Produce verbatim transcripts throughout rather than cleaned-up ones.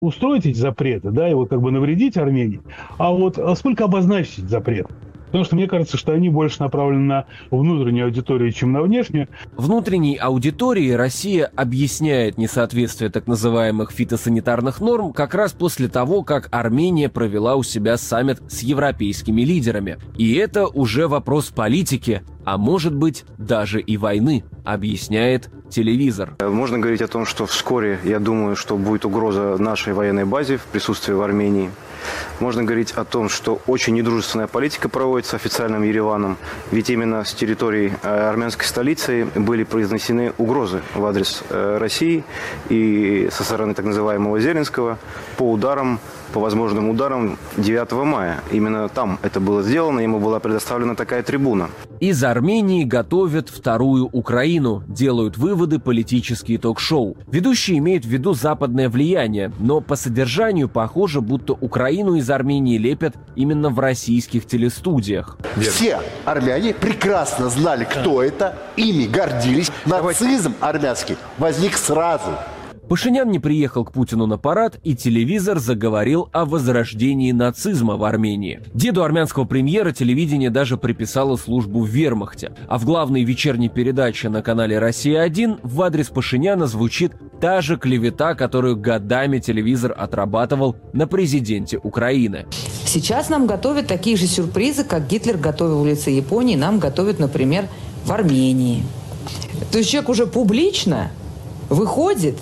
устроить эти запреты, да, и вот как бы навредить Армении, а вот а сколько обозначить запрет. Потому что мне кажется, что они больше направлены на внутреннюю аудиторию, чем на внешнюю. Внутренней аудитории Россия объясняет несоответствие так называемых фитосанитарных норм как раз после того, как Армения провела у себя саммит с европейскими лидерами. И это уже вопрос политики, а может быть даже и войны, объясняет телевизор. Можно говорить о том, что вскоре, я думаю, что будет угроза нашей военной базе в присутствии в Армении. Можно говорить о том, что очень недружественная политика проводится официальным Ереваном, ведь именно с территории армянской столицы были произнесены угрозы в адрес России и со стороны так называемого Зеленского по ударам, по возможным ударам девятого мая. Именно там это было сделано, ему была предоставлена такая трибуна. Из Армении готовят вторую Украину, делают выводы политические ток-шоу. Ведущие имеют в виду западное влияние, но по содержанию похоже, будто Украину из Армении лепят именно в российских телестудиях. Все армяне прекрасно знали, кто это, ими гордились. Нацизм армянский возник сразу. Пашинян не приехал к Путину на парад, и телевизор заговорил о возрождении нацизма в Армении. Деду армянского премьера телевидение даже приписало службу в вермахте. А в главной вечерней передаче на канале «Россия один» в адрес Пашиняна звучит та же клевета, которую годами телевизор отрабатывал на президенте Украины. Сейчас нам готовят такие же сюрпризы, как Гитлер готовил в лице Японии, нам готовят, например, в Армении. То есть человек уже публично выходит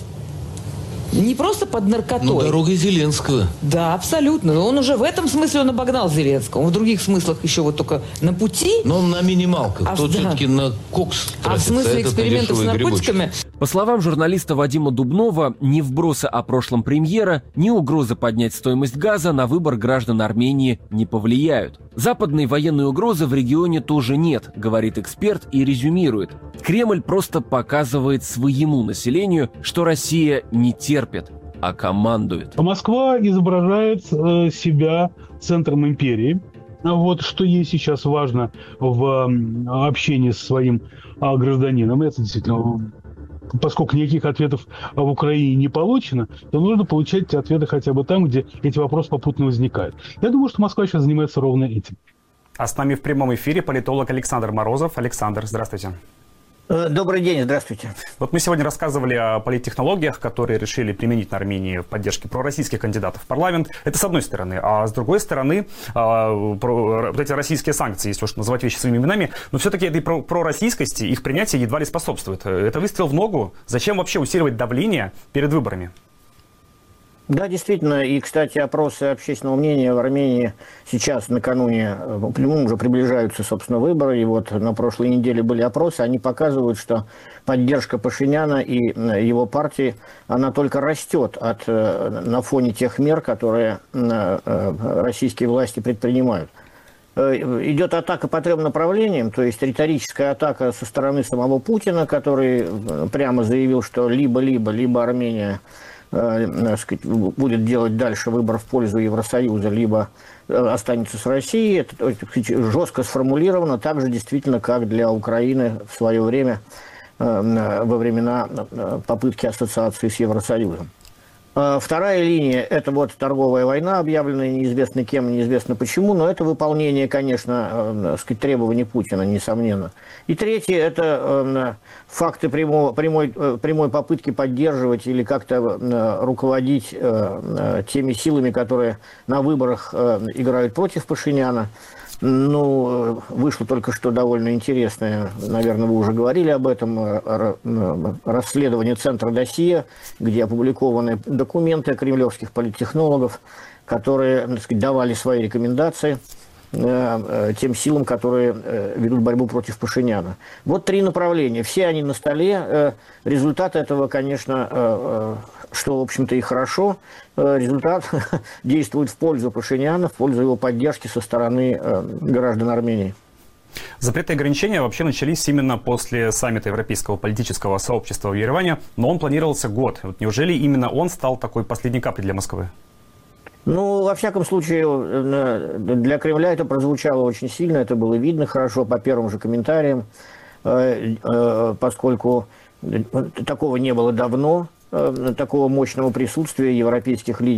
не просто под наркотой. Ну, дорогой Зеленского. Да, абсолютно. Он уже в этом смысле он обогнал Зеленского. Он в других смыслах еще вот только на пути. Но он на минималках. А, Тот да. все-таки на кокс тратится. А в смысле экспериментов с наркотиками? Грибочки. По словам журналиста Вадима Дубнова, ни вбросы о прошлом премьера, ни угрозы поднять стоимость газа на выбор граждан Армении не повлияют. Западной военной угрозы в регионе тоже нет, говорит эксперт и резюмирует. Кремль просто показывает своему населению, что Россия не терпит, а командует. Москва изображает э, себя центром империи. Вот что ей сейчас важно в э, общении со своим э, гражданином. Это действительно, поскольку никаких ответов в Украине не получено, то нужно получать эти ответы хотя бы там, где эти вопросы попутно возникают. Я думаю, что Москва сейчас занимается ровно этим. А с нами в прямом эфире политолог Александр Морозов. Александр, здравствуйте. Добрый день, здравствуйте. Вот мы сегодня рассказывали о политтехнологиях, которые решили применить на Армении в поддержке пророссийских кандидатов в парламент. Это с одной стороны. А с другой стороны, вот эти российские санкции, если уж называть вещи своими именами, но все-таки этой пророссийскости, их принятие едва ли способствует. Это выстрел в ногу. Зачем вообще усиливать давление перед выборами? Да, действительно. И, кстати, опросы общественного мнения в Армении сейчас, накануне, ну, уже приближаются, собственно, выборы. И вот на прошлой неделе были опросы. Они показывают, что поддержка Пашиняна и его партии, она только растет от, на фоне тех мер, которые российские власти предпринимают. Идет атака по трем направлениям, то есть риторическая атака со стороны самого Путина, который прямо заявил, что либо-либо, либо Армения сказать, будет делать дальше выбор в пользу Евросоюза, либо останется с Россией. Это сказать, жестко сформулировано, так же действительно, как для Украины в свое время, во времена попытки ассоциации с Евросоюзом. Вторая линия – это вот торговая война, объявленная неизвестно кем, неизвестно почему, но это выполнение, конечно, сказать, требований Путина, несомненно. И третье – это факты прямой, прямой, прямой попытки поддерживать или как-то руководить теми силами, которые на выборах играют против Пашиняна. Ну, вышло только что довольно интересное, наверное, вы уже говорили об этом, расследование Центра Досье, где опубликованы документы кремлевских политтехнологов, которые, так сказать, давали свои рекомендации тем силам, которые ведут борьбу против Пашиняна. Вот три направления. Все они на столе. Результат этого, конечно, что, в общем-то, и хорошо. Результат действует в пользу Пашиняна, в пользу его поддержки со стороны граждан Армении. Запреты и ограничения вообще начались именно после саммита Европейского политического сообщества в Ереване, но он планировался год. Вот неужели именно он стал такой последней каплей для Москвы? Ну, во всяком случае, для Кремля это прозвучало очень сильно, это было видно хорошо по первым же комментариям, поскольку такого не было давно. такого мощного присутствия европейских лидеров